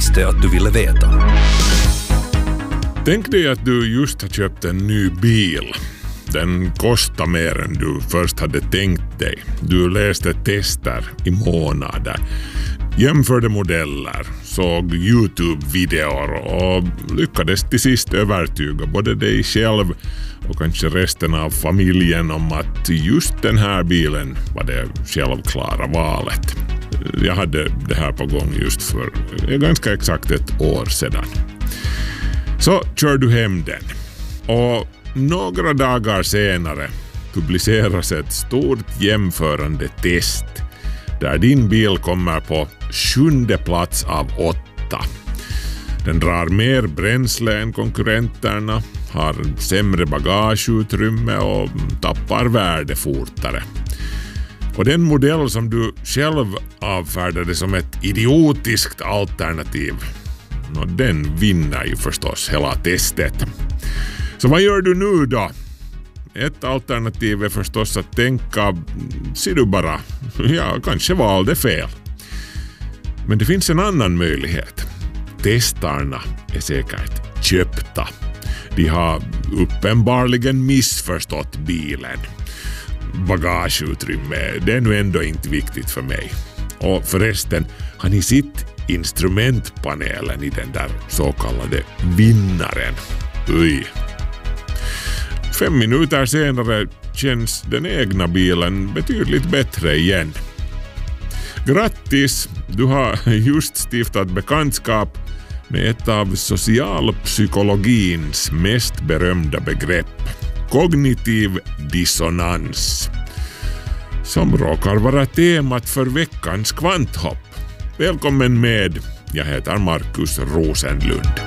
visste att du ville veta. Tänk dig att du just har köpt en ny bil. Den kostar mer än du först hade tänkt dig. Du läste tester i månader, jämförde modeller, såg YouTube-videor och lyckades till sist övertyga både dig själv och kanske resten av familjen om att just den här bilen var det självklara valet. Jag hade det här på gång just för ganska exakt ett år sedan. Så kör du hem den. Och några dagar senare publiceras ett stort jämförande test där din bil kommer på 7:e plats av 8. Den drar mer bränsle än konkurrenterna, har sämre bagageutrymme och tappar värde fortare. Och den modell som du själv avfärdade som ett idiotiskt alternativ, den vinner ju förstås hela testet. Så vad gör du nu då? Ett alternativ är förstås att tänka, ser du bara, jag kanske valde fel. Men det finns en annan möjlighet. Testarna är säkert köpta. De har uppenbarligen missförstått bilen. Bagageutrymme, det är nu ändå inte viktigt för mig. Och förresten, har ni sett instrumentpanelen i den där så kallade vinnaren? Oj. 5 minuter senare känns den egna bilen betydligt bättre igen. Grattis, du har just stiftat bekantskap med ett av socialpsykologins mest berömda begrepp, kognitiv dissonans, som råkar vara temat för veckans kvanthopp. Välkommen med, jag heter Markus Rosenlund.